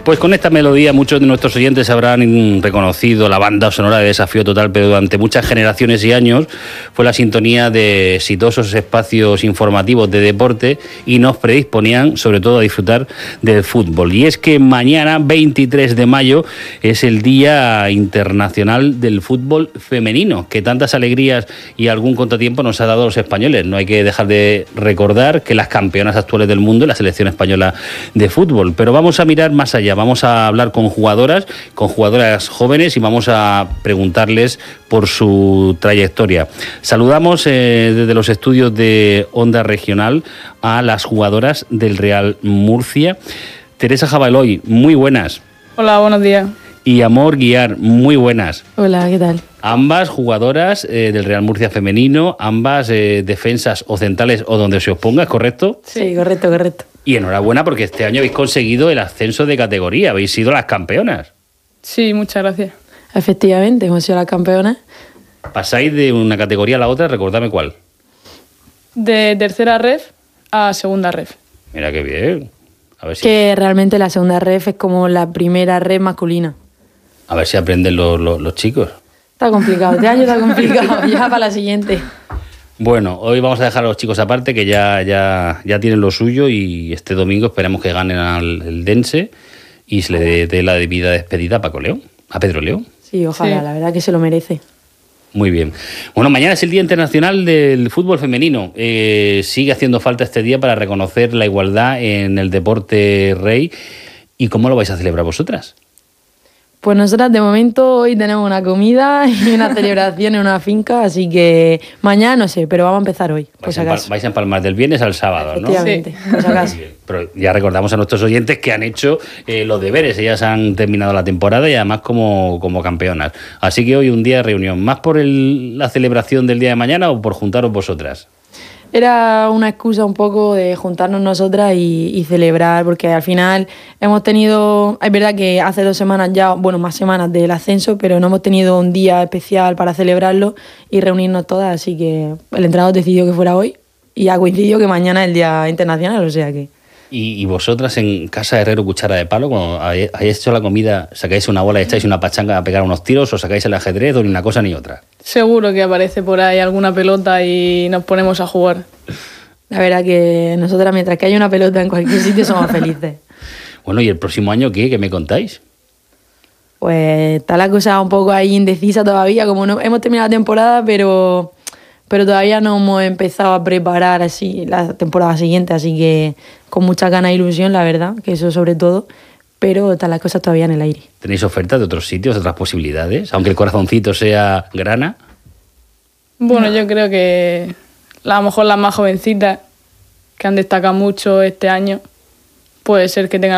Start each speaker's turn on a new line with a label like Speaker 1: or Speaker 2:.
Speaker 1: Pues con esta melodía muchos de nuestros oyentes habrán reconocido la banda sonora de Desafío Total, pero durante muchas generaciones y años fue la sintonía de exitosos espacios informativos de deporte y nos predisponían sobre todo a disfrutar del fútbol. Y es que mañana, 23 de mayo, es el Día Internacional del Fútbol Femenino, que tantas alegrías y algún contratiempo nos ha dado a los españoles. No hay que dejar de recordar que las campeonas actuales del mundo es la selección española de fútbol. Pero vamos a mirar más allá, vamos a hablar con jugadoras jóvenes y vamos a preguntarles por su trayectoria. Saludamos desde los estudios de Onda Regional a las jugadoras del Real Murcia. Teresa Jabaloy, muy buenas.
Speaker 2: Hola, buenos días.
Speaker 1: Y Amor Guiar, muy buenas.
Speaker 3: Hola, ¿qué tal?
Speaker 1: Ambas jugadoras del Real Murcia femenino, ambas defensas o centrales o donde se os ponga, ¿es correcto?
Speaker 3: Sí, correcto.
Speaker 1: Y enhorabuena porque este año habéis conseguido el ascenso de categoría, habéis sido las campeonas.
Speaker 2: Sí, muchas gracias.
Speaker 3: Efectivamente, hemos sido las campeonas.
Speaker 1: Pasáis de una categoría a la otra, recordadme cuál.
Speaker 2: De tercera ref a segunda ref.
Speaker 1: Mira qué bien. A ver si,
Speaker 3: Que realmente la segunda ref es como la primera ref masculina.
Speaker 1: a ver si aprenden los chicos.
Speaker 3: Está complicado, este año está complicado, ya para la siguiente.
Speaker 1: Bueno, hoy vamos a dejar a los chicos aparte, que ya tienen lo suyo, y este domingo esperemos que ganen al Dense y se le dé la debida despedida a Paco León, a Pedro León.
Speaker 3: Sí, ojalá,
Speaker 2: Sí.
Speaker 3: la verdad que se lo merece.
Speaker 1: Muy bien. Bueno, mañana es el Día Internacional del Fútbol Femenino. Sigue haciendo falta este día para reconocer la igualdad en el deporte rey. ¿Y cómo lo vais a celebrar vosotras?
Speaker 3: Pues nosotras de momento hoy tenemos una comida y una celebración en una finca, así que mañana no sé, pero vamos a empezar hoy, por si acaso.
Speaker 1: Vais a empalmar del viernes al sábado, ¿no?
Speaker 3: Efectivamente, por si acaso.
Speaker 1: Muy bien. Pero ya recordamos a nuestros oyentes que han hecho los deberes. Ellas han terminado la temporada y además como campeonas. Así que hoy un día de reunión. ¿Más por la celebración del día de mañana o por juntaros vosotras?
Speaker 3: Era una excusa un poco de juntarnos nosotras y celebrar, porque al final hemos tenido, es verdad que hace 2 semanas ya, bueno, más semanas del ascenso, pero no hemos tenido un día especial para celebrarlo y reunirnos todas, así que el entrenador decidió que fuera hoy y ha coincidido que mañana es el Día Internacional, o sea que...
Speaker 1: Y vosotras en Casa de Herrero Cuchara de Palo, cuando hayáis hecho la comida, sacáis una bola y echáis una pachanga a pegar unos tiros, o sacáis el ajedrez, o ni una cosa ni otra.
Speaker 2: Seguro que aparece por ahí alguna pelota y nos ponemos a jugar.
Speaker 3: La verdad que nosotras, mientras que haya una pelota en cualquier sitio, somos felices.
Speaker 1: Bueno, ¿y el próximo año qué? ¿Qué me contáis?
Speaker 3: Pues está la cosa un poco ahí indecisa todavía, como no hemos terminado la temporada, pero todavía no hemos empezado a preparar así la temporada siguiente, así que con mucha gana e ilusión, la verdad, que eso sobre todo, pero están las cosas todavía en el aire.
Speaker 1: ¿Tenéis ofertas de otros sitios, de otras posibilidades? Aunque el corazoncito sea grana.
Speaker 2: Bueno, yo creo que a lo mejor las más jovencitas, que han destacado mucho este año, puede ser que tengan